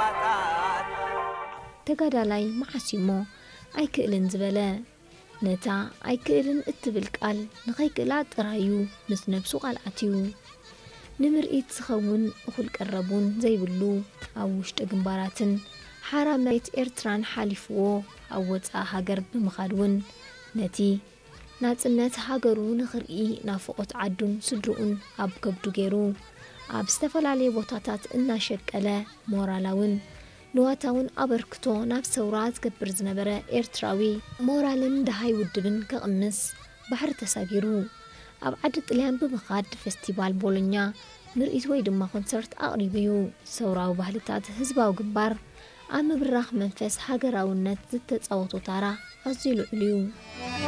ተጋዳላይ ማዓሲሞ ኣይክእልን ዝበለ ነታ ኣይክእልን እትብል ቃል ንኸይክእላ ጥራዩ ምስ ነብሱ ቃልዓትዩ ንምርኢት ዝኸውን እኹል ቀረቡን ዘይብሉ ኣብ ውሽጢ ግንባራትን ሓራ መሬት ኤርትራን ሓሊፍዎ ኣብ ወፃእ ሃገር ብምኻድውን ነቲ ናጽነት ሃገሩ ንኽርኢ ናፍቆት ዓዱን ስድሩኡን ኣብ ከብዱ ገይሩ ኣብ ዝተፈላለየ ቦታታት እናሸቀለ ሞራላውን ንዋታውን ኣበርክቶ ናብ ሰውራ ዝገብር ዝነበረ ኤርትራዊ ሞራልን ደሃይ ውድብን ከቕምስ ባሕሪ ተሳጊሩ ኣብ ዓዲ ጥልያን ብምኻድ ፌስቲቫል ቦሎኛ ምርኢት ወይ ድማ ኮንሰርት ኣቕሪብዩ ሰውራዊ ባህልታት ህዝባዊ ግንባር ኣብ ምብራኽ መንፈስ ሃገራውነት ዝተጻወቶ ታራ ኣዝዩ ልዑል እዩ